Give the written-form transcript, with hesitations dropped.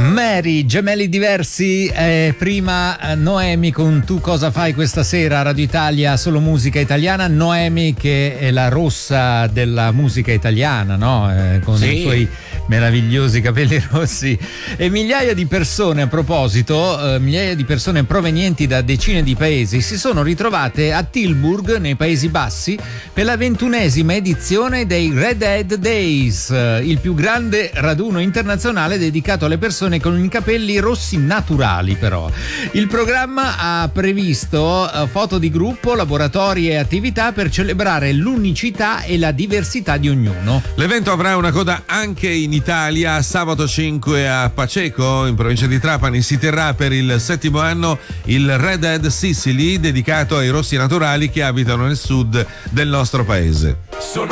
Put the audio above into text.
Mary, gemelli diversi, prima Noemi con Tu cosa fai questa sera, Radio Italia, solo musica italiana. Noemi che è la rossa della musica italiana, no? Con i suoi meravigliosi capelli rossi. E migliaia di persone, a proposito, migliaia di persone provenienti da decine di paesi si sono ritrovate a Tilburg, nei Paesi Bassi, per la 21esima edizione dei Red Head Days, il più grande raduno internazionale dedicato alle persone con i capelli rossi naturali. Però il programma ha previsto foto di gruppo, laboratori e attività per celebrare l'unicità e la diversità di ognuno. L'evento avrà una coda anche in Italia. Sabato 5 a Paceco, in provincia di Trapani, si terrà per il 7° anno il Red Head Sicily, dedicato ai rossi naturali che abitano nel sud del nostro paese. Sono